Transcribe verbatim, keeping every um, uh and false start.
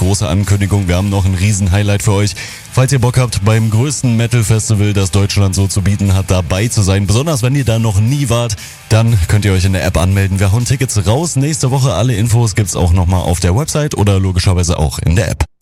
große Ankündigung. Wir haben noch ein Riesen-Highlight für euch. Falls ihr Bock habt, beim größten Metal-Festival, das Deutschland so zu bieten hat, dabei zu sein, besonders wenn ihr da noch nie wart, dann könnt ihr euch in der App anmelden. Wir hauen Tickets raus. Nächste Woche alle Infos gibt's auch nochmal auf der Website oder logischerweise auch in der App.